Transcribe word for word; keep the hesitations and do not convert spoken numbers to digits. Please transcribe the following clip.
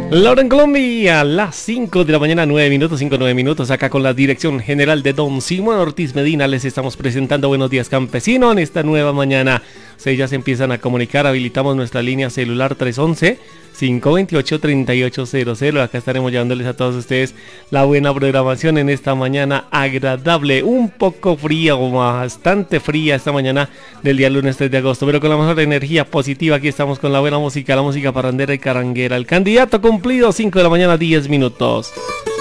Laura en Colombia, las cinco de la mañana, nueve minutos, cinco nueve minutos, acá con la dirección general de Don Simón Ortiz Medina, les estamos presentando Buenos Días Campesino en esta nueva mañana. Ustedes ya se empiezan a comunicar, habilitamos nuestra línea celular tres once, cinco veintiocho, treinta y ocho cero cero. Acá estaremos llevándoles a todos ustedes la buena programación en esta mañana agradable, un poco fría o bastante fría esta mañana del día lunes tres de agosto, pero con la mejor energía positiva. Aquí estamos con la buena música, la música parrandera y caranguera. El candidato cumplido, cinco de la mañana, diez minutos.